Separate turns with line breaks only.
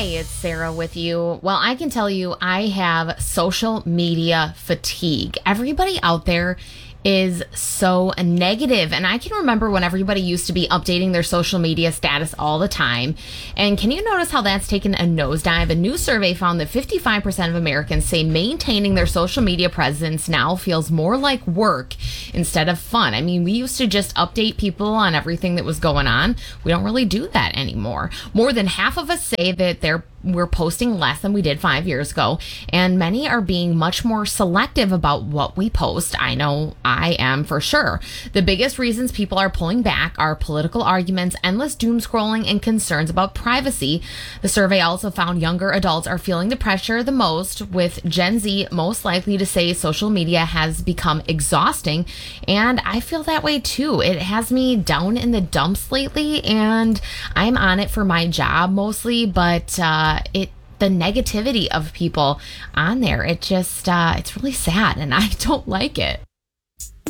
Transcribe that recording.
Hey, it's Sarah with you. Well, I can tell you I have social media fatigue. Everybody out there is so negative. And I can remember when everybody used to be updating their social media status all the time. And can you notice how that's taken a nosedive? A new survey found that 55% of Americans say maintaining their social media presence now feels more like work instead of fun. I mean, we used to just update people on everything that was going on. We don't really do that anymore. More than half of us say that we're posting less than we did 5 years ago, and many are being much more selective about what we post. I know I am for sure. The biggest reasons people are pulling back are political arguments, endless doom scrolling, and concerns about privacy. The survey also found younger adults are feeling the pressure the most, with Gen Z most likely to say social media has become exhausting, and I feel that way too. It has me down in the dumps lately, and I'm on it for my job mostly, but the negativity of people on there, it's really sad, and I don't like it.